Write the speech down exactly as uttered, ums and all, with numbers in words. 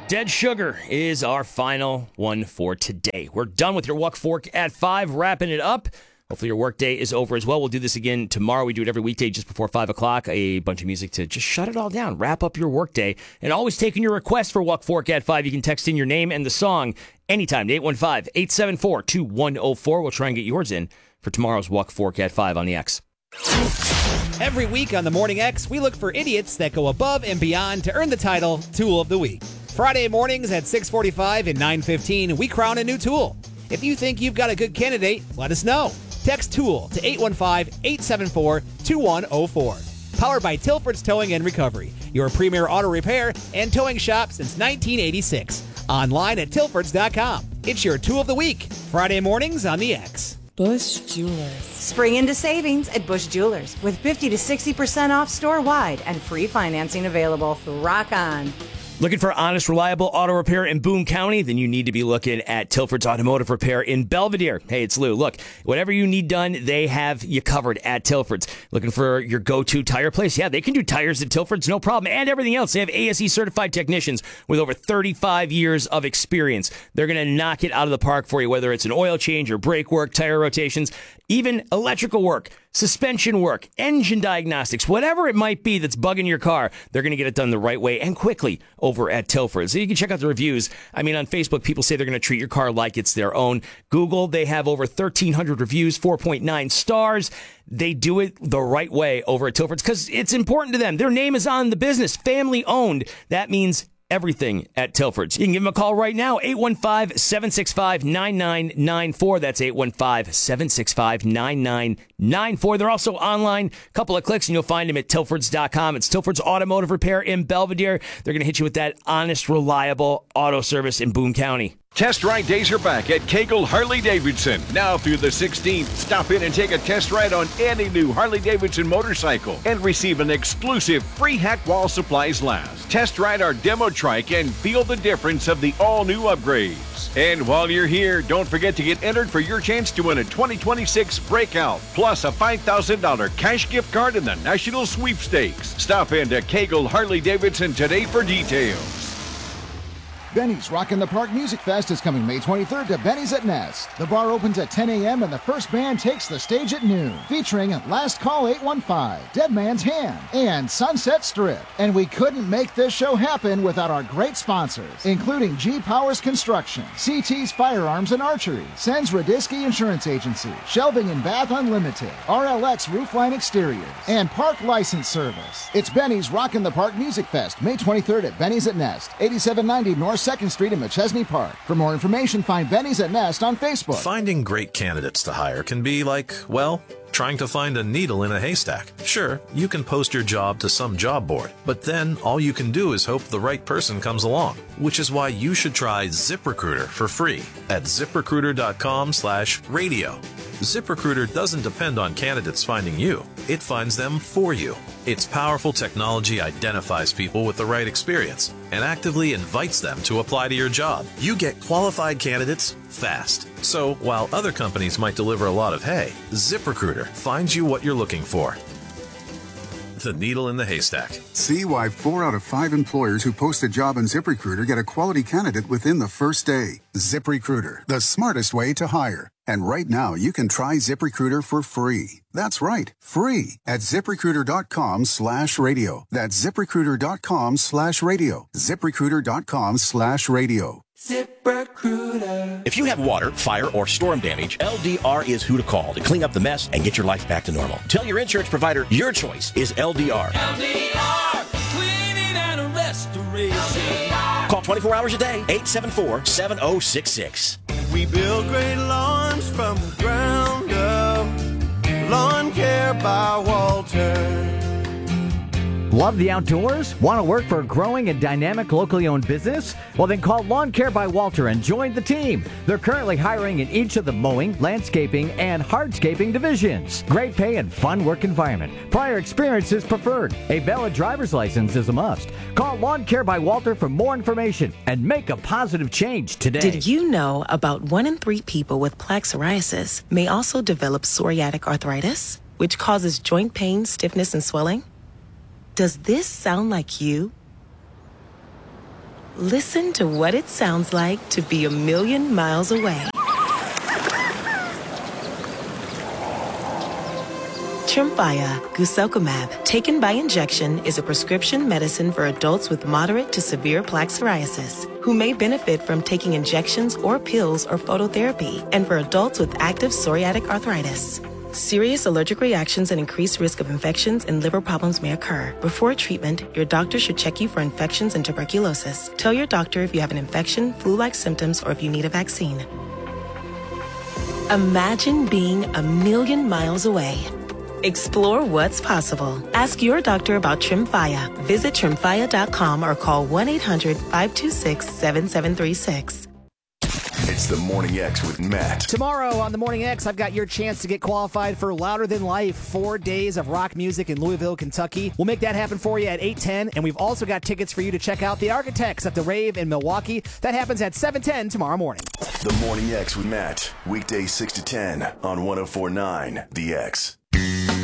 Dead Sugar is our final one for today. We're done with your Walk Fork at five, wrapping it up. Hopefully your work day is over as well. We'll do this again tomorrow. We do it every weekday just before five o'clock. A bunch of music to just shut it all down, wrap up your work day. And always taking your requests for Walk Fork at five. You can text in your name and the song anytime to eight one five, eight seven four, two one zero four. We'll try and get yours in for tomorrow's Walk Fork at five on the X. Every week on the Morning X, we look for idiots that go above and beyond to earn the title Tool of the Week. Friday mornings at six forty-five and nine fifteen, we crown a new tool. If you think you've got a good candidate, let us know. Text TOOL to eight one five, eight seven four, two one zero four. Powered by Tilford's Towing and Recovery, your premier auto repair and towing shop since nineteen eighty-six. Online at tilfords dot com. It's your Tool of the Week. Friday mornings on the X. Bush Jewelers. Spring into savings at Bush Jewelers with fifty to sixty percent off store-wide and free financing available. Rock on. Looking for honest, reliable auto repair in Boone County? Then you need to be looking at Tilford's Automotive Repair in Belvedere. Hey, it's Lou. Look, whatever you need done, they have you covered at Tilford's. Looking for your go-to tire place? Yeah, they can do tires at Tilford's, no problem. And everything else. They have A S E certified technicians with over thirty-five years of experience. They're going to knock it out of the park for you, whether it's an oil change or brake work, tire rotations, even electrical work, suspension work, engine diagnostics, whatever it might be that's bugging your car, they're going to get it done the right way and quickly over at Tilford. So you can check out the reviews. I mean, on Facebook, people say they're going to treat your car like it's their own. Google, they have over thirteen hundred reviews, four point nine stars. They do it the right way over at Tilford's because it's important to them. Their name is on the business, family owned. That means everything at Tilford's. You can give them a call right now, eight one five, seven six five, nine nine nine four. That's eight one five, seven six five, nine nine nine four. They're also online. A couple of clicks and you'll find them at tilfords dot com. It's Tilford's Automotive Repair in Belvedere. They're going to hit you with that honest, reliable auto service in Boone County. Test ride days are back at Kegel Harley-Davidson. Now through the sixteenth, stop in and take a test ride on any new Harley-Davidson motorcycle and receive an exclusive free hack while supplies last. Test ride our demo trike and feel the difference of the all-new upgrades. And while you're here, don't forget to get entered for your chance to win a twenty twenty-six Breakout, plus a five thousand dollars cash gift card in the National Sweepstakes. Stop in to Kegel Harley-Davidson today for details. Benny's Rock in the Park Music Fest is coming May twenty-third to Benny's at Nest. The bar opens at ten a.m. and the first band takes the stage at noon, featuring Last Call eight one five, Dead Man's Hand, and Sunset Strip. And we couldn't make this show happen without our great sponsors, including G Powers Construction, C T's Firearms and Archery, Sens Radisky Insurance Agency, Shelving and Bath Unlimited, R L X Roofline Exteriors, and Park License Service. It's Benny's Rock in the Park Music Fest, May twenty-third at Benny's at Nest, eighty-seven ninety North second Street in McChesney Park. For more information, find Benny's at Nest on Facebook. Finding great candidates to hire can be like, well, trying to find a needle in a haystack. Sure, you can post your job to some job board, but then all you can do is hope the right person comes along, which is why you should try ZipRecruiter for free at ziprecruiter.com slash radio. ZipRecruiter doesn't depend on candidates finding you. It finds them for you. Its powerful technology identifies people with the right experience and actively invites them to apply to your job. You get qualified candidates fast. So while other companies might deliver a lot of hay, ZipRecruiter finds you what you're looking for. The needle in the haystack. See why four out of five employers who post a job on ZipRecruiter get a quality candidate within the first day. ZipRecruiter, the smartest way to hire. And right now, you can try ZipRecruiter for free. That's right, free at ZipRecruiter.com slash radio. That's ZipRecruiter.com slash radio. ZipRecruiter.com slash radio. ZipRecruiter. If you have water, fire, or storm damage, L D R is who to call to clean up the mess and get your life back to normal. Tell your insurance provider your choice is L D R. L D R, cleaning and restoration. L D R. Call twenty-four hours a day, eight seven four, seven oh six six. We build great lawns from the ground up. Lawn Care by Walter. Love the outdoors? Want to work for a growing and dynamic locally owned business? Well, then call Lawn Care by Walter and join the team. They're currently hiring in each of the mowing, landscaping, and hardscaping divisions. Great pay and fun work environment. Prior experience is preferred. A valid driver's license is a must. Call Lawn Care by Walter for more information and make a positive change today. Did you know about one in three people with plaque psoriasis may also develop psoriatic arthritis, which causes joint pain, stiffness, and swelling? Does this sound like you? Listen to what it sounds like to be a million miles away. Tremfya guselkumab, taken by injection, is a prescription medicine for adults with moderate to severe plaque psoriasis who may benefit from taking injections or pills or phototherapy, and for adults with active psoriatic arthritis. Serious allergic reactions and increased risk of infections and liver problems may occur. Before treatment, your doctor should check you for infections and tuberculosis. Tell your doctor if you have an infection, flu-like symptoms, or if you need a vaccine. Imagine being a million miles away. Explore what's possible. Ask your doctor about Tremfya. Visit tremfya dot com or call one eight hundred, five two six, seven seven three six. It's the Morning X with Matt. Tomorrow on the Morning X, I've got your chance to get qualified for Louder Than Life, four days of rock music in Louisville, Kentucky. We'll make that happen for you at eight ten, and we've also got tickets for you to check out the Architects at the Rave in Milwaukee. That happens at seven ten tomorrow morning. The Morning X with Matt, weekdays six to ten on one oh four point nine The X.